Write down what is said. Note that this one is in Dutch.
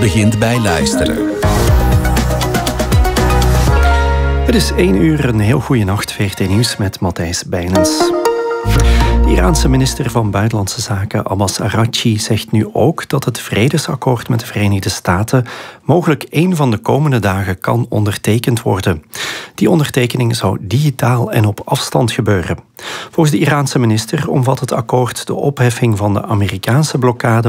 begint bijluisteren. Het is 1 uur, een heel goede nacht. VRT Nieuws met Matthijs Bijnens. De Iraanse minister van Buitenlandse Zaken Abbas Araghchi zegt nu ook dat het vredesakkoord met de Verenigde Staten mogelijk 1 van de komende dagen kan ondertekend worden. Die ondertekening zou digitaal en op afstand gebeuren. Volgens de Iraanse minister omvat het akkoord de opheffing van de Amerikaanse blokkade